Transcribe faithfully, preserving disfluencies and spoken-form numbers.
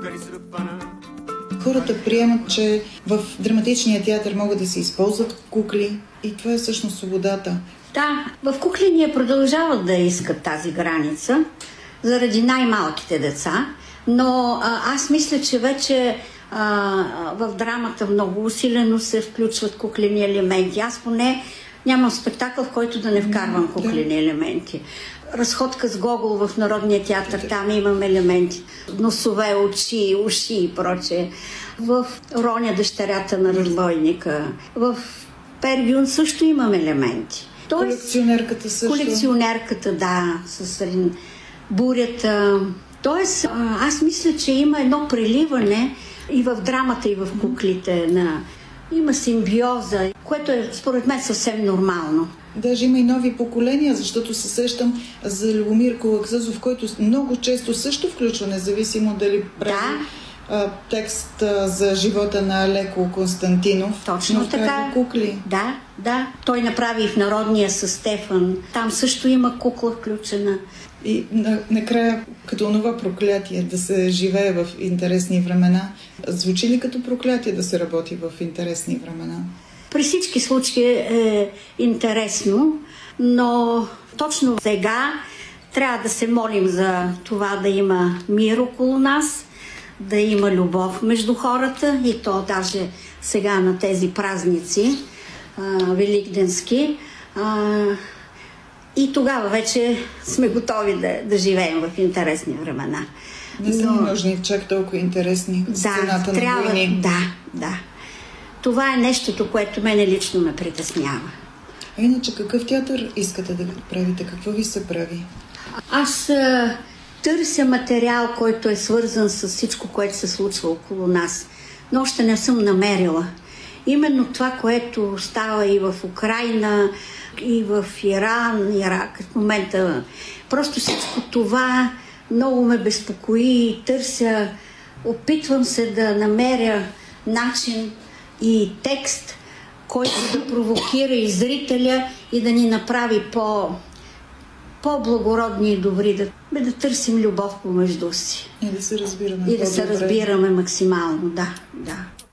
Хората приемат, че в драматичния театър могат да се използват кукли и това е всъщност свободата. Да, в кукления продължават да искат тази граница заради най-малките деца, но а, аз мисля, че вече а, в драмата много усилено се включват куклени елементи. Аз поне нямам спектакъл, в който да не вкарвам куклени елементи. Разходка с Гогол в Народния театър, там имам елементи. Носове, очи, уши и прочее. В Роня, дъщерята на разбойника. В Пергюн също имам елементи. Тоест, колекционерката също. Колекционерката, да, с бурята. Тоест, аз мисля, че има едно преливане и в драмата, и в куклите. На... Има симбиоза, което е според мен съвсем нормално. Даже има и нови поколения, защото се сещам за Любомир Колакзъзов, който много често също включва, независимо дали прави да. текст за живота на Алеко Константинов. Точно така. Кукли. Да, да. Той направи и в Народния със Стефан. Там също има кукла включена. И на, накрая, като онова проклятие да се живее в интересни времена, звучи ли като проклятие да се работи в интересни времена? При всички случаи е интересно, но точно сега трябва да се молим за това да има мир около нас, да има любов между хората и то даже сега на тези празници а, великденски. А, и тогава вече сме готови да, да живеем в интересни времена. Не са но... нужни чак толкова интересни да, сцената трябва, на войни. Да, да. Това е нещото, което мене лично ме притеснява. А иначе какъв театър искате да правите? Какво ви се прави? Аз а, търся материал, който е свързан с всичко, което се случва около нас. Но още не съм намерила. Именно това, което става и в Украйна, и в Иран, Ирак в момента. Просто всичко това много ме безпокои. Търся, опитвам се да намеря начин и текст, който да провокира и зрителя и да ни направи по, по-благородни и добри, да, да търсим любов помежду си. И да се разбираме И да се разбираме максимално, да, да.